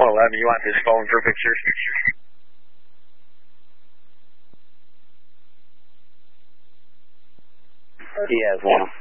11, you want this phone for pictures? He has one.